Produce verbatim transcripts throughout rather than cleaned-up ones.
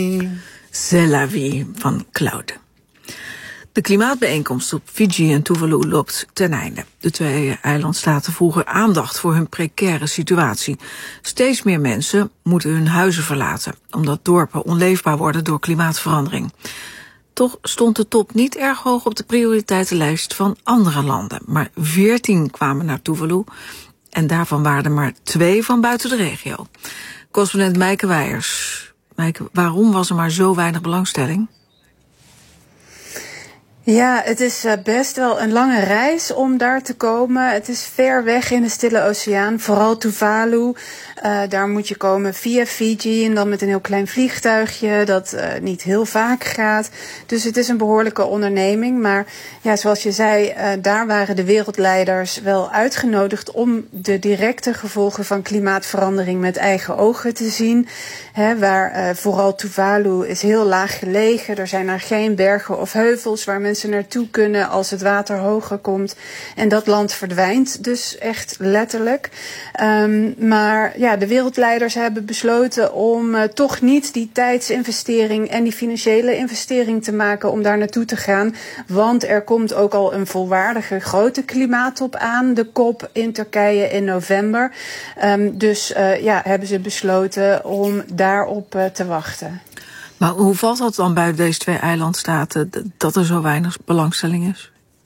C'est la vie van Claude. De klimaatbijeenkomst op Fiji en Tuvalu loopt ten einde. De twee eilandstaten vroegen aandacht voor hun precaire situatie. Steeds meer mensen moeten hun huizen verlaten, omdat dorpen onleefbaar worden door klimaatverandering. Toch stond de top niet erg hoog op de prioriteitenlijst van andere landen. Maar veertien kwamen naar Tuvalu en daarvan waren er maar twee van buiten de regio. Correspondent Mijke Weijers. Mijke, waarom was er maar zo weinig belangstelling? Ja, het is best wel een lange reis om daar te komen. Het is ver weg in de Stille Oceaan, vooral Tuvalu. Uh, daar moet je komen via Fiji en dan met een heel klein vliegtuigje dat uh, niet heel vaak gaat. Dus het is een behoorlijke onderneming. Maar ja, zoals je zei, uh, daar waren de wereldleiders wel uitgenodigd om de directe gevolgen van klimaatverandering met eigen ogen te zien. He, waar uh, vooral Tuvalu is heel laag gelegen. Er zijn er geen bergen of heuvels waar mensen naartoe kunnen als het water hoger komt. En dat land verdwijnt dus echt letterlijk. Um, maar ja, de wereldleiders hebben besloten om uh, toch niet die tijdsinvestering en die financiële investering te maken om daar naartoe te gaan. Want er komt ook al een volwaardige grote klimaattop aan, de COP in Turkije in november. Um, dus uh, ja, hebben ze besloten om daarop uh, te wachten. Maar hoe valt dat dan bij deze twee eilandstaten dat er zo weinig belangstelling is?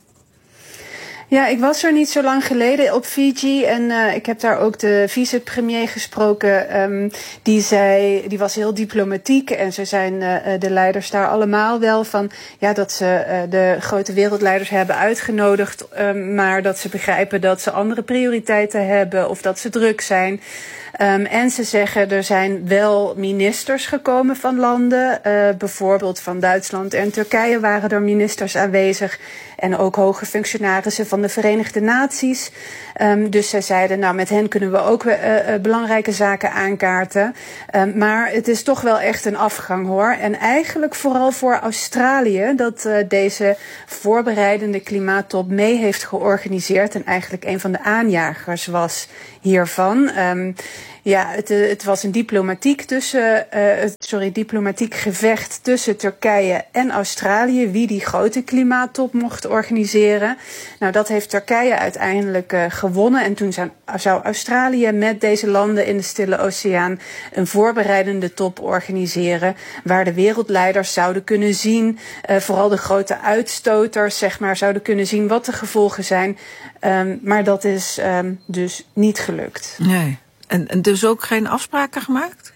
Ja, ik was er niet zo lang geleden op Fiji en uh, ik heb daar ook de vicepremier gesproken. Um, die zei, die was heel diplomatiek en ze zijn uh, de leiders daar allemaal wel van, ja, dat ze uh, de grote wereldleiders hebben uitgenodigd, um, maar dat ze begrijpen dat ze andere prioriteiten hebben of dat ze druk zijn. Um, en ze zeggen, er zijn wel ministers gekomen van landen. Uh, bijvoorbeeld van Duitsland en Turkije waren er ministers aanwezig. En ook hoge functionarissen van de Verenigde Naties. Um, dus zij zeiden, nou, met hen kunnen we ook uh, uh, belangrijke zaken aankaarten. Um, maar het is toch wel echt een afgang, hoor. En eigenlijk vooral voor Australië, dat uh, deze voorbereidende klimaattop mee heeft georganiseerd. En eigenlijk een van de aanjagers was hiervan. Um, Ja, het, het was een diplomatiek, tussen, uh, sorry, diplomatiek gevecht tussen Turkije en Australië, wie die grote klimaattop mocht organiseren. Nou, dat heeft Turkije uiteindelijk uh, gewonnen. En toen zou, zou Australië met deze landen in de Stille Oceaan een voorbereidende top organiseren, waar de wereldleiders zouden kunnen zien, uh, vooral de grote uitstoters, zeg maar, zouden kunnen zien wat de gevolgen zijn. Um, maar dat is um, dus niet gelukt. Nee. En, en dus ook geen afspraken gemaakt?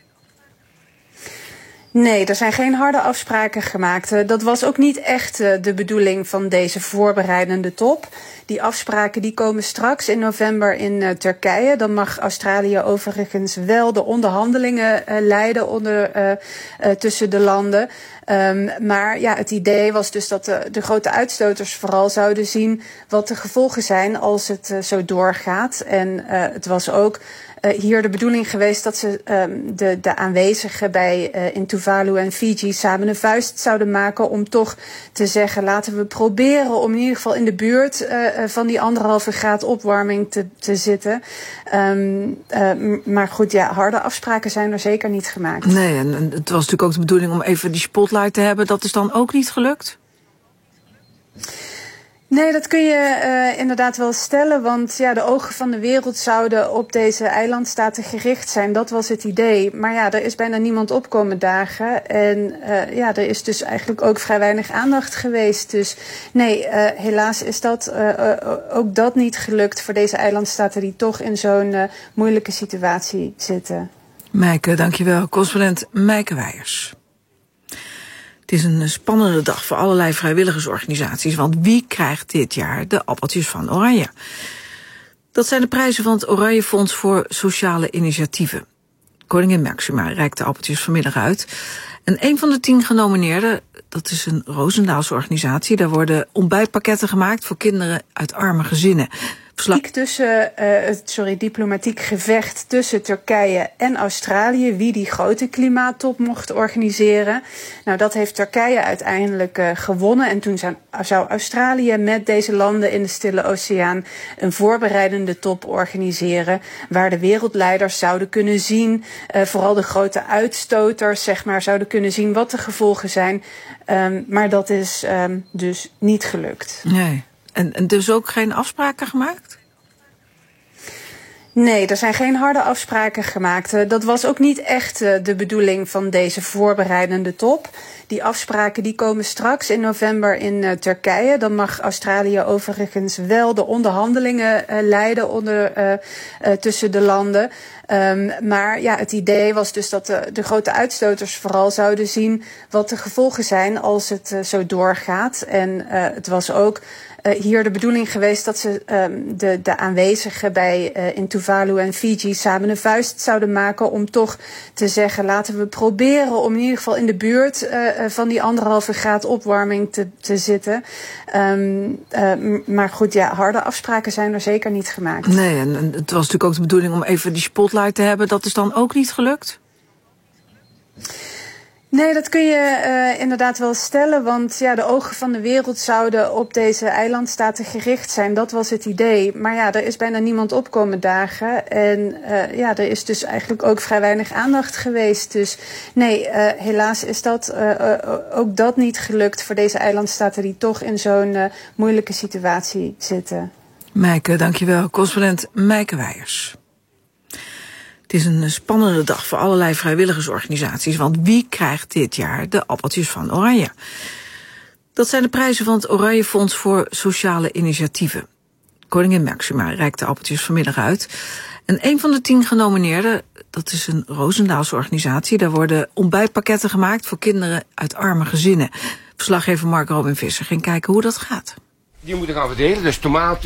Nee, er zijn geen harde afspraken gemaakt. Dat was ook niet echt de bedoeling van deze voorbereidende top. Die afspraken die komen straks in november in uh, Turkije. Dan mag Australië overigens wel de onderhandelingen uh, leiden onder, uh, uh, tussen de landen. Um, maar ja, het idee was dus dat de, de grote uitstoters vooral zouden zien wat de gevolgen zijn als het uh, zo doorgaat. En uh, het was ook uh, hier de bedoeling geweest dat ze um, de, de aanwezigen bij uh, in Tuvalu en Fiji samen een vuist zouden maken om toch te zeggen, laten we proberen om in ieder geval in de buurt uh, van die anderhalve graad opwarming te, te zitten. Um, uh, maar goed, ja, harde afspraken zijn er zeker niet gemaakt. Nee, en, en het was natuurlijk ook de bedoeling om even die spotlight te hebben. Dat is dan ook niet gelukt? Nee, dat kun je uh, inderdaad wel stellen, want ja, de ogen van de wereld zouden op deze eilandstaten gericht zijn. Dat was het idee. Maar ja, er is bijna niemand opkomen dagen. En uh, ja, er is dus eigenlijk ook vrij weinig aandacht geweest. Dus nee, uh, helaas is dat uh, uh, ook dat niet gelukt voor deze eilandstaten die toch in zo'n uh, moeilijke situatie zitten. Mijke, dankjewel. Correspondent Mijke Weijers. Het is een spannende dag voor allerlei vrijwilligersorganisaties, want wie krijgt dit jaar de appeltjes van Oranje? Dat zijn de prijzen van het Oranje Fonds voor Sociale Initiatieven. Koningin Máxima reikt de appeltjes vanmiddag uit. En een van de tien genomineerden, dat is een Roosendaalse organisatie. Daar worden ontbijtpakketten gemaakt voor kinderen uit arme gezinnen. Tussen, uh, sorry, diplomatiek gevecht tussen Turkije en Australië, wie die grote klimaattop mocht organiseren. Nou, dat heeft Turkije uiteindelijk uh, gewonnen. En toen zou, zou Australië met deze landen in de Stille Oceaan een voorbereidende top organiseren, waar de wereldleiders zouden kunnen zien, uh, vooral de grote uitstoters, zeg maar, zouden kunnen zien wat de gevolgen zijn. Um, maar dat is um, dus niet gelukt. Nee. En, en dus ook geen afspraken gemaakt? Nee, er zijn geen harde afspraken gemaakt. Dat was ook niet echt de bedoeling van deze voorbereidende top. Die afspraken die komen straks in november in uh, Turkije. Dan mag Australië overigens wel de onderhandelingen uh, leiden onder, uh, uh, tussen de landen. Um, maar ja, het idee was dus dat de, de grote uitstoters vooral zouden zien wat de gevolgen zijn als het uh, zo doorgaat. En uh, het was ook uh, hier de bedoeling geweest dat ze um, de, de aanwezigen bij uh, in Tuvalu en Fiji samen een vuist zouden maken om toch te zeggen, laten we proberen om in ieder geval in de buurt uh, van die anderhalve graad opwarming te, te zitten. Um, uh, maar goed, ja, harde afspraken zijn er zeker niet gemaakt. Nee, en, en het was natuurlijk ook de bedoeling om even die spotlight te hebben. Dat is dan ook niet gelukt? Nee, dat kun je uh, inderdaad wel stellen, want ja, de ogen van de wereld zouden op deze eilandstaten gericht zijn. Dat was het idee. Maar ja, er is bijna niemand opkomen dagen. En uh, ja, er is dus eigenlijk ook vrij weinig aandacht geweest. Dus nee, uh, helaas is dat uh, uh, ook dat niet gelukt voor deze eilandstaten die toch in zo'n uh, moeilijke situatie zitten. Meike, dankjewel. Correspondent Meike Wijers. Het is een spannende dag voor allerlei vrijwilligersorganisaties, want wie krijgt dit jaar de appeltjes van Oranje? Dat zijn de prijzen van het Oranje Fonds voor Sociale Initiatieven. Koningin Máxima reikt de appeltjes vanmiddag uit. En een van de tien genomineerden, dat is een Roosendaalse organisatie. Daar worden ontbijtpakketten gemaakt voor kinderen uit arme gezinnen. Verslaggever Mark Robin Visser ging kijken hoe dat gaat. Die moeten gaan verdelen, dus tomaten,